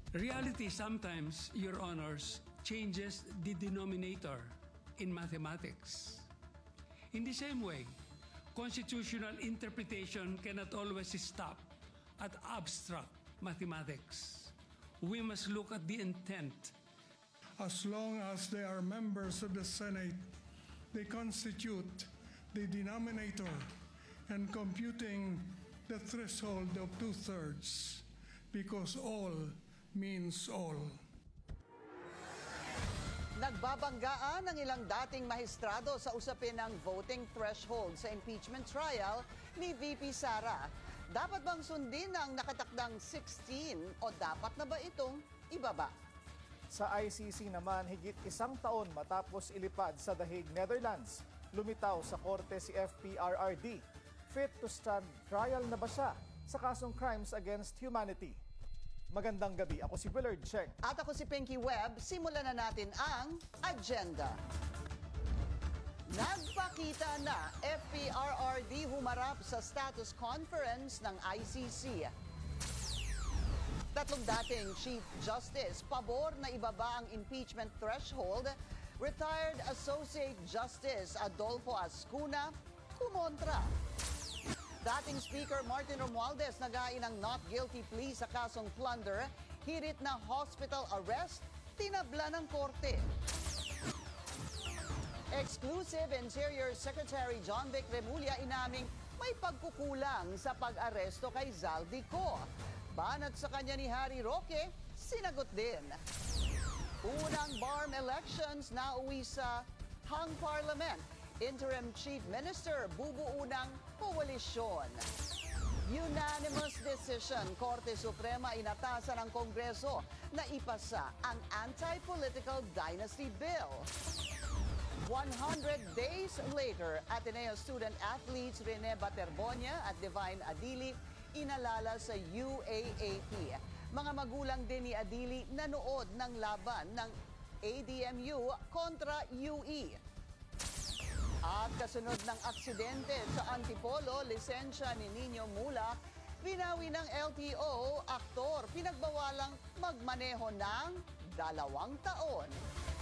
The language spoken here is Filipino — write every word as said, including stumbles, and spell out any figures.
Reality sometimes, Your Honors, changes the denominator in mathematics. In the same way, constitutional interpretation cannot always stop at abstract mathematics. We must look at the intent. As long as they are members of the Senate, they constitute the denominator and computing the threshold of two-thirds, because all means all. Nagbabanggaan ang ilang dating mahistrado sa usapin ng voting threshold sa impeachment trial ni V P Sara. Dapat bang sundin ang nakatakdang sixteen o dapat na ba itong ibaba? Sa I C C naman, higit isang taon matapos ilipad sa The Hague, Netherlands, lumitaw sa korte si F P R R D. Fit to stand trial na ba siya sa kasong crimes against humanity? Magandang gabi, ako si Willard Cheng. At ako si Pinky Webb. Simulan na natin ang agenda. Nagpakita na F P R R D humarap sa status conference ng I C C. Tatlong dating Chief Justice pabor na ibaba ang impeachment threshold. Retired Associate Justice Adolfo Ascuna kumontra. Dating Speaker Martin Romualdez nagain ng not guilty plea sa kasong plunder. Hirit na hospital arrest, tinabla ng korte. Exclusive Interior Secretary John Vic Remulla inaming may pagkukulang sa pag-aresto kay Zaldico. Banat sa kanya ni Harry Roque, sinagot din. Unang B A R M elections na uwi sa hang parliament. Interim Chief Minister bubuo ng koalisyon. Unanimous decision, Korte Suprema inatasan ng Kongreso na ipasa ang Anti-Political Dynasty Bill. one hundred days later, Ateneo student athletes Rene Baterbonia at Divine Adili inalala sa U A A P. Mga magulang din ni Adili nanood ng laban ng A D M U kontra U E. At kasunod ng aksidente sa Antipolo, lisensya ni Nino Mulak, binawi ng L T O, aktor, pinagbawalang magmaneho ng dalawang taon.